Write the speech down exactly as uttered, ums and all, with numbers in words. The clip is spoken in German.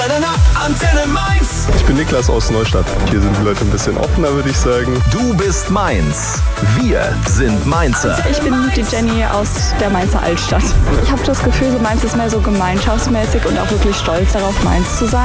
Antenne Mainz. Ich bin Niklas aus Neustadt. Hier sind die Leute ein bisschen offener, würde ich sagen. Du bist Mainz. Wir sind Mainzer. Ich bin die Jenny aus der Mainzer Altstadt. Ich habe das Gefühl, so Mainz ist mehr so gemeinschaftsmäßig und auch wirklich stolz darauf, Mainz zu sein.